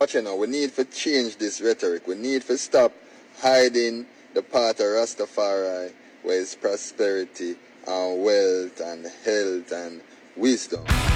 you know, we need to change this rhetoric. We need to stop hiding the part of Rastafari where it's prosperity and wealth and health and wisdom.